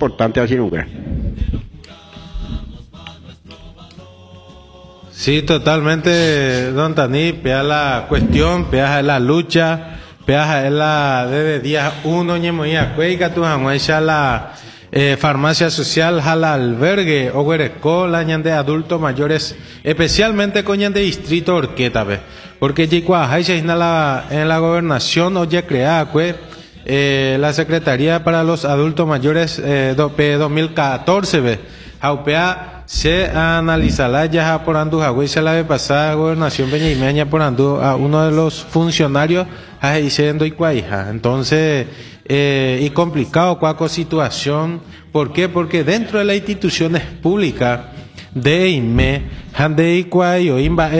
importante así nunca. Sí, totalmente, don Tani, pea la cuestión, pea la lucha, pea la desde día 1, ñemoía, cueica, tu jamuecha la farmacia social, jala albergue, o huereco, la ñande adultos mayores, especialmente con ñande distrito Orqueta, ve, porque en la gobernación, oye, crea, la Secretaría para los Adultos Mayores, 2014, ve, jaupea, se analizará ya por andu se la vez pasada gobernación Peñaimeña por andu a uno de los funcionarios diciendo entonces y complicado cuaco situación. ¿Por qué? Porque dentro de las instituciones públicas de IME hande iguayo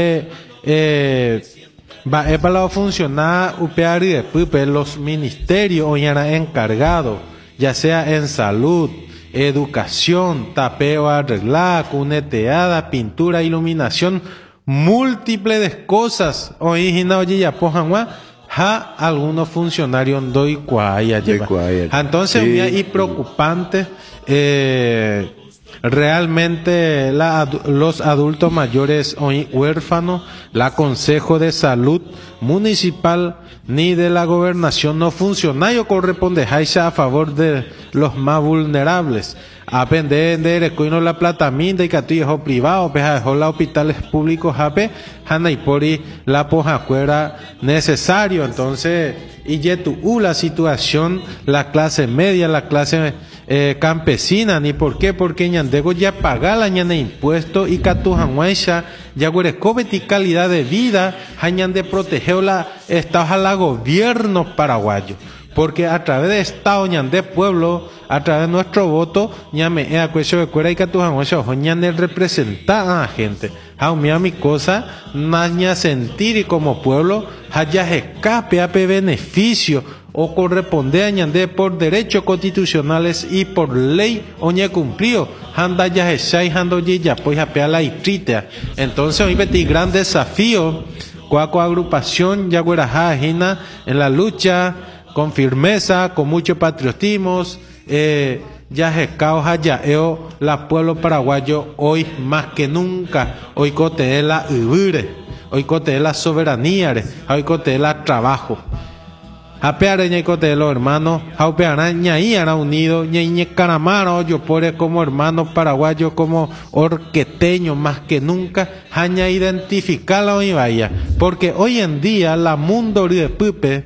va para funcionar upear y después los ministerios o ya encargados, ya sea en salud, educación, tapeo arreglada, cuneteada, pintura, iluminación, múltiples de cosas. Oye, ya pojan algunos funcionarios doy cuaya lleva. Entonces, sí. Y preocupante, realmente los adultos mayores hoy huérfanos, la Consejo de Salud Municipal ni de la gobernación no funciona. Yo corresponde a favor de los más vulnerables. Aprender de la plata minda y catillo privado, peja los hospitales públicos, hana y pori la pojacuera necesario. Entonces, y la situación, la clase media, la clase campesina, ni por qué, porque ñandego ya paga la ñane impuesto y catujanguaisha ya huerecobeti calidad de vida, hañan de proteger la estado a la gobierno paraguayo, porque a través de estado ñande pueblo, a través de nuestro voto, ñame a cuecho de cuera y catujanguaisha ñane representar a la gente. Jaumia mi cosa, naña sentir y como pueblo, haya escape a beneficio o corresponde a ñande por derechos constitucionales y por ley oñe cumplido handa ya y hando ya pues apea la itrita. Entonces hoy beti gran desafío cuaco agrupación ya ajena en la lucha con firmeza, con mucho patriotismo, ya eo la pueblo paraguayo hoy más que nunca, hoy cote la ubire, hoy cote la soberanía, hoy cote la trabajo. Apeare ñecote de los hermanos, aupeará ñaíara unido, ñe caramaro, yo pore como hermanos paraguayos, como orqueteños más que nunca, haña identificarla hoy vaya, porque hoy en día la mundo de pupe,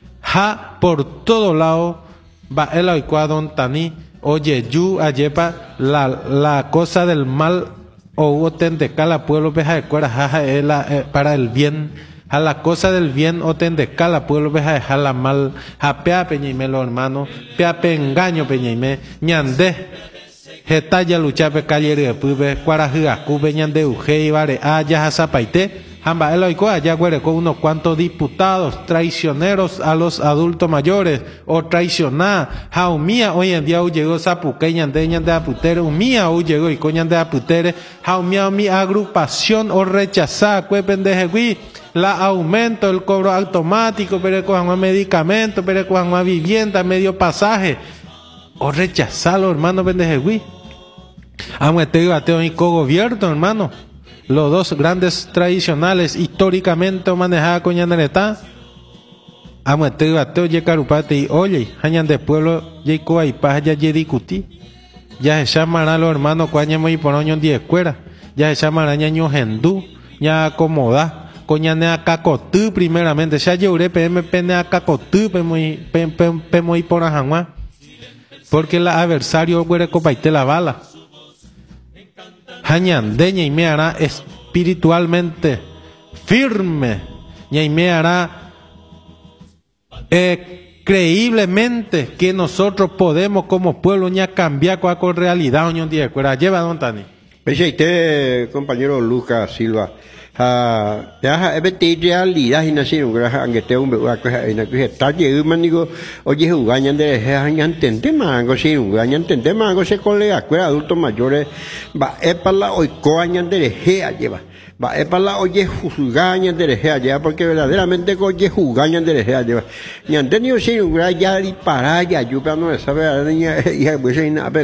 por todo lado, va el oicuadon tani, oye, yu, ayepa, la cosa del mal, o hubo tendecala, pueblo beja de cuera, para el bien, a la cosa del bien o tendecala pueblo veja dejarla mal japea peñaime los hermanos pea engaño peñaime ñande jetaya luchape calle de pube cuarajiga cube ñande uje y vare ya zapaite jamba eloico allá con unos cuantos diputados traicioneros a los adultos mayores o traicionar jaumía hoy en día llegó zapuque ñande aputere umía llegó y coñande aputere jaumía mi agrupación o rechazar cue pendeje la aumento el cobro automático, pero cojan más medicamentos, pero cojan más vivienda, medio pasaje, o rechazarlo, hermano, pendejeguí. Amuete bateo y cogobierno, hermano. Los dos grandes tradicionales, históricamente manejadas con Yanareta. Amuete bateo, ye carupate y oye, hañan de pueblo, ye coaipaz, ya ye discutí. Ya se llamará los hermanos, cuáñamo y poroño de escuela. Ya se llamará ñaño gendú, ya acomoda. Coñane a cacotú primeramente, ya lloré pene a cacotú pemo y por ajamá, porque la adversario huere copaite la bala. Hañandeña y me hará espiritualmente firme, y me hará creíblemente que nosotros podemos como pueblo ya cambiar con realidad unión de cuera. Lleva don Tani. Usted, compañero Lucas Silva. Ya es realidad y nací un gran que te un está llegando digo oye jugañan de entender mango si un gañan entender mango se colega cuera adultos mayores va es para la hoy coañan de gea lleva va es para la oye jugañan de gea lleva porque verdaderamente oye jugañan de gea lleva y han tenido sin un gran ya y para ya yo no sabe ya pues